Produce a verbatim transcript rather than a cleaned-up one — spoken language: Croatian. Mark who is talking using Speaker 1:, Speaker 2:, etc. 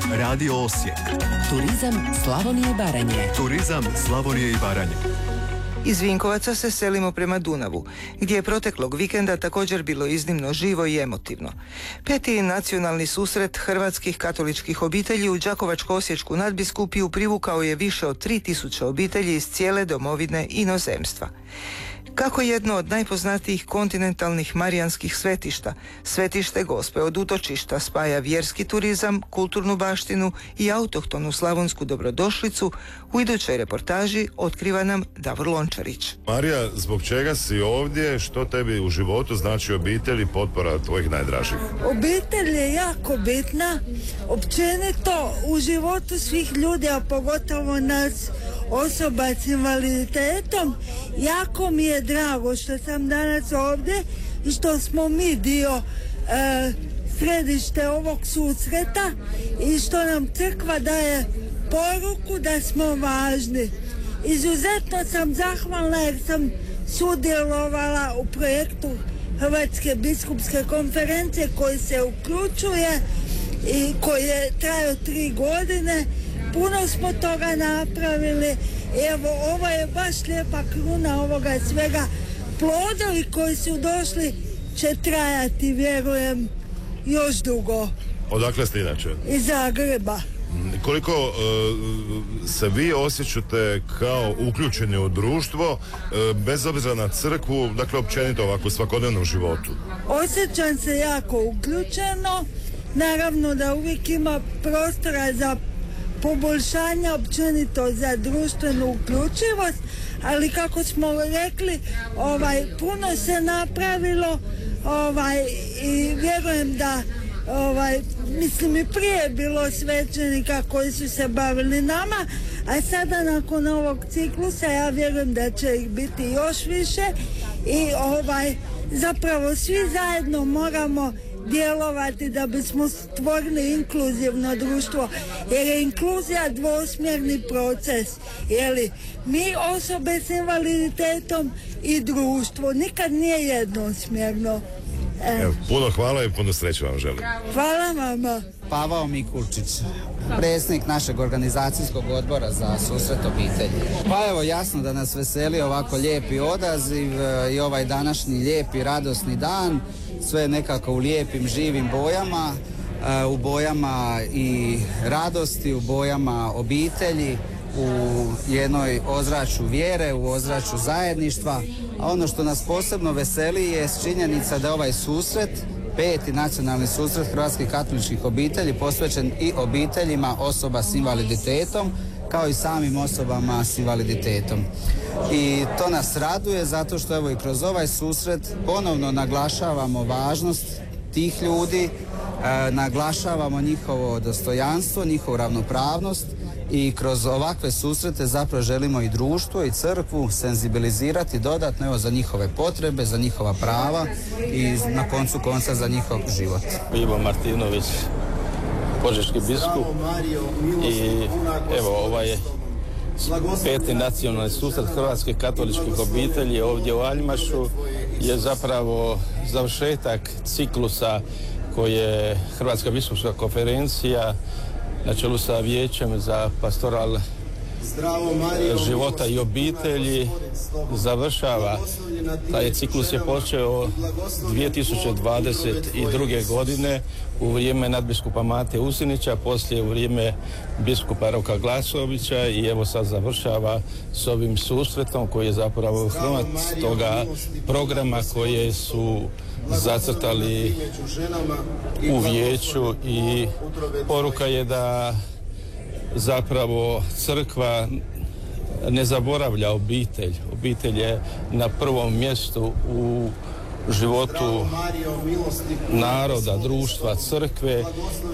Speaker 1: Radio Osijek.
Speaker 2: Turizam Slavonije i Baranje.
Speaker 1: Turizam Slavonije i Baranje.
Speaker 3: Iz Vinkovaca se selimo prema Dunavu, gdje je proteklog vikenda također bilo iznimno živo i emotivno. Peti nacionalni susret hrvatskih katoličkih obitelji u Đakovačko-osječku nadbiskupiju privukao je više od tri tisuće obitelji iz cijele domovine i inozemstva. Kako jedno od najpoznatijih kontinentalnih marijanskih svetišta, svetište Gospe od utočišta spaja vjerski turizam, kulturnu baštinu i autohtonu slavonsku dobrodošlicu, u idućoj reportaži otkriva nam Davor Lončarić.
Speaker 4: Marija, zbog čega si ovdje? Što tebi u životu znači obitelj i potpora tvojih najdražih?
Speaker 5: Obitelj je jako bitna, općenito u životu svih ljudi, a pogotovo nas osoba s invaliditetom. Jako mi je drago što sam danas ovdje i što smo mi dio e, središte ovog susreta i što nam crkva daje poruku da smo važni. Izuzetno sam zahvalna jer sam sudjelovala u projektu Hrvatske biskupske konferencije koji se uključuje i koji je trajao tri godine. Puno smo toga napravili. Evo, ovo je baš lijepa kruna ovoga svega. Plodovi koji su došli će trajati, vjerujem, još dugo.
Speaker 4: Odakle ste inače?
Speaker 5: Iz Zagreba.
Speaker 4: Koliko uh, se vi osjećate kao uključeni u društvo, uh, bez obzira na crkvu, dakle općenito ovako u svakodnevnom životu?
Speaker 5: Osjećam se jako uključeno. Naravno da uvijek ima prostora za poboljšanja općenito za društvenu uključivost, ali kako smo rekli, ovaj, puno se napravilo ovaj, i vjerujem da ovaj, mislim i prije bilo svećenika koji su se bavili nama, a sada nakon ovog ciklusa ja vjerujem da će ih biti još više i ovaj, zapravo svi zajedno moramo djelovati da bismo stvorili inkluzivno društvo, jer je inkluzija dvosmjerni proces, jer mi osobe s invaliditetom i društvo nikad nije jednosmjerno. E.
Speaker 4: Evo, puno hvala i puno sreće vam želim.
Speaker 5: Hvala vama.
Speaker 6: Pavao Mikulčić, predsjednik našeg organizacijskog odbora za susret obitelji. Pa evo, jasno da nas veseli ovako lijepi odaziv i ovaj današnji lijepi radosni dan, sve nekako u lijepim živim bojama, u bojama i radosti, u bojama obitelji, u jednoj ozračju vjere, u ozračju zajedništva, a ono što nas posebno veseli je činjenica da ovaj susret, peti nacionalni susret hrvatskih katoličkih obitelji, posvećen i obiteljima osoba s invaliditetom, kao i samim osobama s invaliditetom. I to nas raduje zato što evo i kroz ovaj susret ponovno naglašavamo važnost tih ljudi, e, naglašavamo njihovo dostojanstvo, njihovu ravnopravnost i kroz ovakve susrete zapravo želimo i društvo i crkvu senzibilizirati dodatno evo za njihove potrebe, za njihova prava i na koncu konca za njihov život.
Speaker 7: Ivo Martinović, požeški biskup, i evo ovaj je peti nacionalni susret hrvatskih katoličkih obitelji ovdje u Aljmašu je zapravo završetak ciklusa koje je Hrvatska biskupska konferencija na čelu sa Vijećem za pastoral života i obitelji završava. Taj ciklus je počeo dvije tisuće dvadeset druge. godine u vrijeme nadbiskupa Mate Usinića, poslije u vrijeme biskupa Roka Glasovića i evo sad završava s ovim susretom koji je zapravo hrvat toga programa koje su zacrtali u vijeću i poruka je da zapravo crkva ne zaboravlja obitelj. Obitelj je na prvom mjestu u životu naroda, društva, crkve